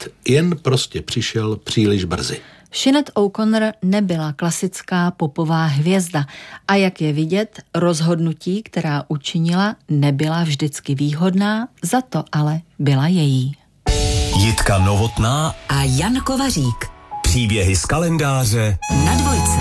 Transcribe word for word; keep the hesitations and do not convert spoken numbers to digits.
jen prostě přišel příliš brzy. Sinead O'Connor nebyla klasická popová hvězda a jak je vidět, rozhodnutí, která učinila, nebyla vždycky výhodná, za to ale byla její. Jitka Novotná a Jan Kovařík. Příběhy z kalendáře Na Dvojce.